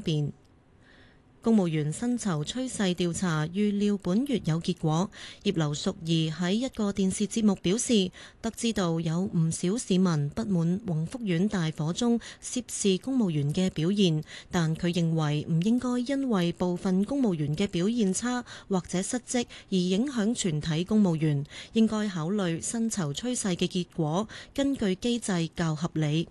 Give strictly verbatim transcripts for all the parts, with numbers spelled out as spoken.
便。公務員薪酬趨勢調查預料本月有結果。葉劉淑儀喺一個電視節目表示，得知道有唔少市民不滿宏福苑大火中涉事公務員嘅表現，但佢認為唔應該因為部分公務員嘅表現差或者失職而影響全體公務員，應該考慮薪酬趨勢嘅結果，根據機制較合理。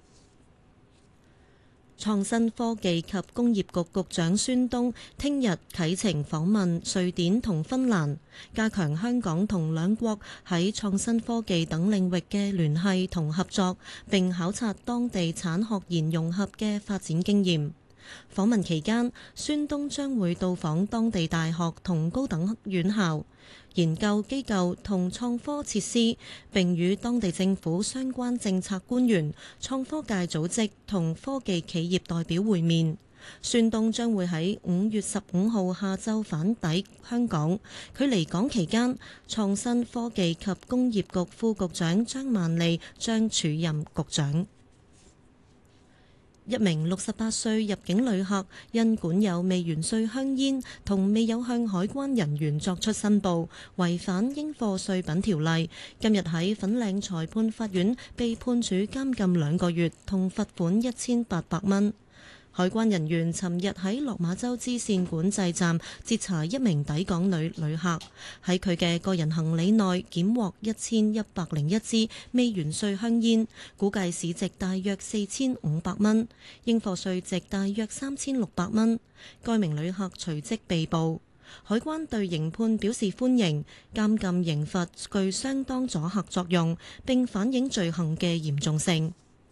創新科技及工業局局長孫東聽日啟程訪問瑞典同芬蘭，加強香港同兩國喺創新科技等領域嘅聯繫同合作，並考察當地產學研融合嘅發展經驗。訪問期間，孫東將會到訪當地大學同高等院校、研究機構同創科設施，並與當地政府相關政策官員、創科界組織同科技企業代表會面。孫東將會喺五月十五號下晝返抵香港。佢離港期間，創新科技及工業局副局長張萬利將署任局長。一名六十八歲入境旅客因管有未完稅香煙同未有向海關人員作出申報，違反應課稅品條例，今日喺粉嶺裁判法院被判處監禁兩個月同罰款一千八百蚊。海關人員尋日喺落馬洲支線管制站截查一名抵港女旅客，喺佢嘅個人行李內檢獲一千一百零一支未完稅香煙，估計市值大約四千五百蚊，應課稅值大約三千六百蚊。該名旅客隨即被捕。海關對刑判表示歡迎，監禁刑罰具相當阻嚇作用，並反映罪行嘅嚴重性。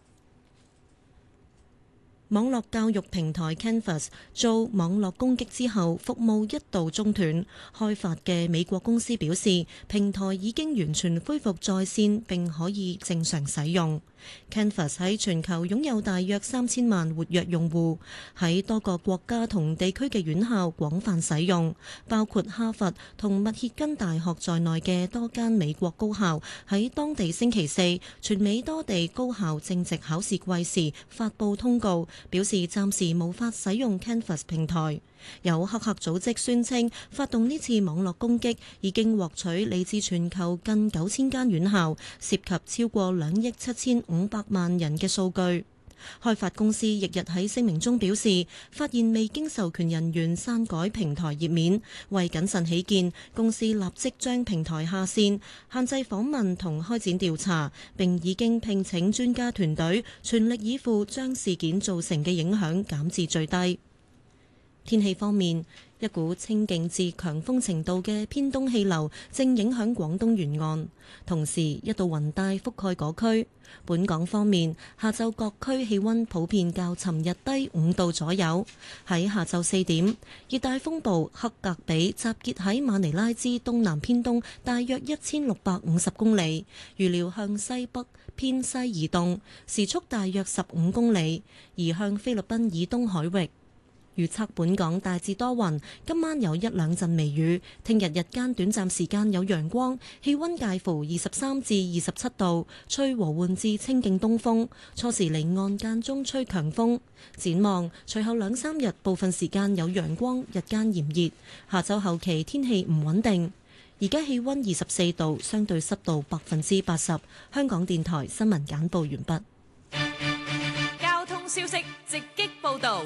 網絡教育平台 Canvas 遭網絡攻擊之後，服務一度中斷。開發嘅美國公司表示，平台已經完全恢復在線並可以正常使用。Canvas 喺全球擁有大約三千萬活躍用戶，喺多個國家同地區嘅院校廣泛使用，包括哈佛同密歇根大學在內嘅多間美國高校喺當地星期四，全美多地高校正值考試季時發布通告，表示暫時無法使用 Canvas 平台。有黑客組織宣稱，發動呢次網絡攻擊已經獲取嚟自全球近九千間院校，涉及超過兩億七千五百萬人嘅數據。開發公司翌日喺聲明中表示，發現未經授權人員刪改平台頁面，為謹慎起見，公司立即將平台下線，限制訪問同開展調查，並已經聘請專家團隊，全力以赴將事件造成嘅影響減至最低。天氣方面，一股清勁至強風程度嘅偏東氣流正影響廣東沿岸，同時一道雲帶覆蓋嗰區。本港方面，下晝各區氣溫普遍較尋日低五度左右。喺下晝四點，熱帶風暴克格比集結喺馬尼拉之東南偏東大約一千六百五十公里，預料向西北偏西移動，時速大約十五公里，移向菲律賓以東海域。預測本港大致多雲，今晚有一兩陣微雨。聽日日間短暫時間有陽光，氣溫介乎二十三至二十七度，吹和緩至清勁東風。初時離岸間中吹強風。展望隨後兩三日部分時間有陽光，日間炎熱。下週後期天氣唔穩定。而家氣溫二十四度，相對濕度百分之八十。香港電台新聞簡報完畢。 交通消息直擊報道。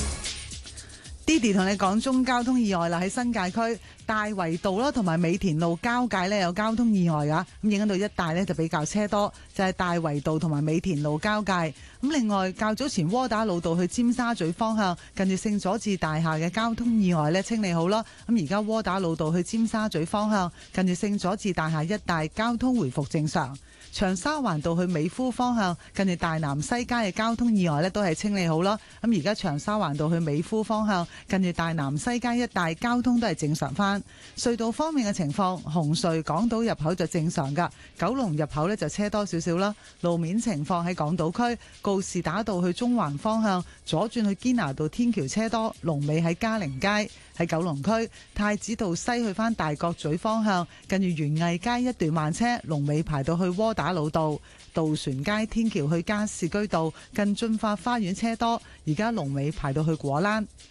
Didi 同你講中交通意外啦，喺新界區大圍道啦同埋美田路交界呢有交通意外噶，咁影響到一帶呢就比較車多，就係大圍道同埋美田路交界。咁另外較早前窩打老道去尖沙咀方向近住聖佐治大廈嘅交通意外呢清理好啦，咁而家窩打老道去尖沙咀方向近住聖佐治大廈一帶交通回復正常。長沙灣道去美孚方向近住大南西街嘅交通意外呢都係清理好啦，咁而家長沙灣道去美孚方向近住大南西街一帶交通都係正常翻。隧道方面嘅情況，紅隧港島入口就正常噶，九龍入口呢就車多少少啦。路面情況喺港島區告士打道去中環方向左轉去堅拿道天橋車多，龍尾喺嘉寧街。喺九龍區太子道西去返大角咀方向近住園藝街一段慢車，龍尾排到去窩打老道。渡船街天橋去加士居道近駿發花園車多，而家龍尾排到去果欄。